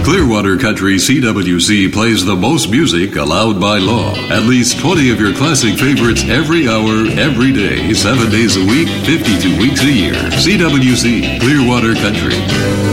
Clearwater Country CWC plays the most music allowed by law. At least 20 of your classic favorites every hour, every day, 7 days a week, 52 weeks a year. CWC, Clearwater Country.